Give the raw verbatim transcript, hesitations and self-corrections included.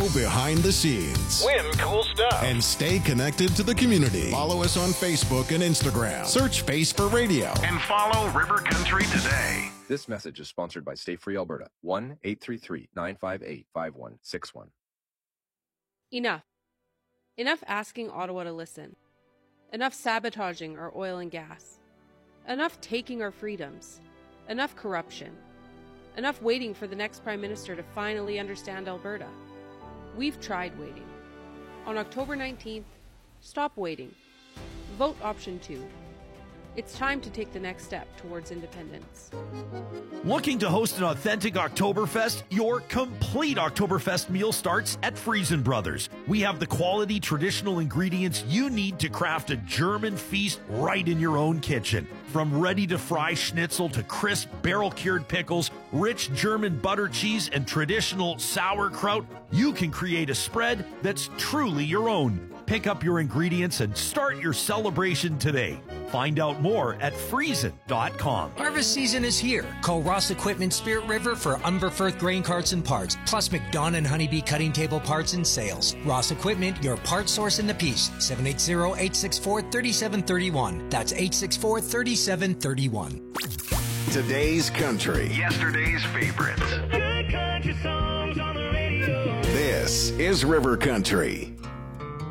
Go behind the scenes. Win cool stuff. And stay connected to the community. Follow us on Facebook and Instagram. Search Face for Radio. And follow River Country today. This message is sponsored by Stay Free Alberta. one eight three three, nine five eight, five one six one. Enough. Enough asking Ottawa to listen. Enough sabotaging our oil and gas. Enough taking our freedoms. Enough corruption. Enough waiting for the next Prime Minister to finally understand Alberta. We've tried waiting. On October nineteenth, stop waiting. Vote option two. It's time to take the next step towards independence. Looking to host an authentic Oktoberfest? Your complete Oktoberfest meal starts at Friesen Brothers. We have the quality traditional ingredients you need to craft a German feast right in your own kitchen. From ready-to-fry schnitzel to crisp barrel-cured pickles, rich German butter cheese, and traditional sauerkraut, you can create a spread that's truly your own. Pick up your ingredients and start your celebration today. Find out more at friesen dot com. Harvest season is here. Call Ross Equipment Spirit River for Umber Firth grain carts and parts, plus McDonough and Honeybee cutting table parts and sales. Ross Equipment, your parts source in the Peace. seven eight zero, eight six four, three seven three one. That's eight six four, three seven three one. Today's country. Yesterday's favorites. Good country songs on the radio. This is River Country.